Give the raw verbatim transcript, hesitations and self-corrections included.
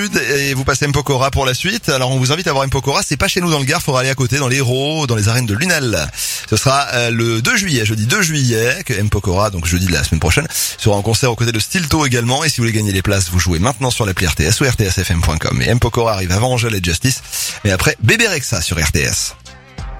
Et vous passez M Pokora pour la suite. Alors on vous invite à voir M Pokora, c'est pas chez nous dans le Gard, faudra aller à côté dans l'Hérault, dans les arènes de Lunel. Ce sera euh, le deux juillet, jeudi deux juillet, que M Pokora, donc jeudi de la semaine prochaine, sera en concert aux côtés de Stilto également. Et si vous voulez gagner les places, vous jouez maintenant sur l'appli R T S ou R T S F M point com. Et M Pokora arrive avant Angèle et Justice, mais après Bébé Rexa sur R T S.